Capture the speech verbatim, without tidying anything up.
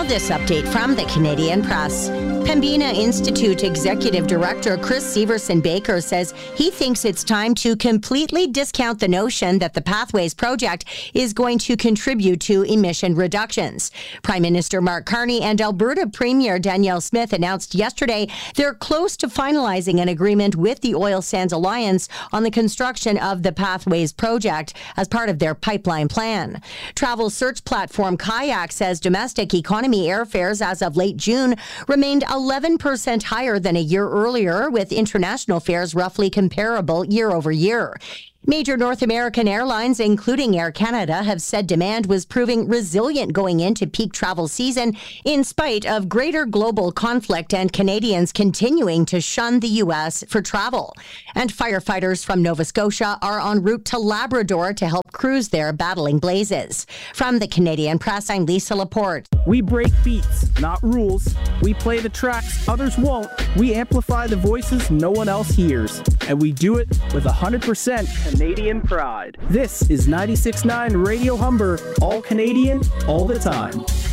Now this update from the Canadian Press. Pembina Institute Executive Director Chris Severson Baker says he thinks it's time to completely discount the notion that the Pathways project is going to contribute to emission reductions. Prime Minister Mark Carney and Alberta Premier Danielle Smith announced yesterday they're close to finalizing an agreement with the Oil Sands Alliance on the construction of the Pathways project as part of their pipeline plan. Travel search platform Kayak says domestic economy airfares as of late June remained eleven percent higher than a year earlier, with international fares roughly comparable year over year. Major North American airlines, including Air Canada, have said demand was proving resilient going into peak travel season in spite of greater global conflict and Canadians continuing to shun the U S for travel. And firefighters from Nova Scotia are en route to Labrador to help crews there battling blazes. From the Canadian Press, I'm Lisa Laporte. We break beats, not rules. We play the tracks others won't. We amplify the voices no one else hears. And we do it with one hundred percent Canadian pride. This is ninety-six point nine Radio Humber, all Canadian, all the time.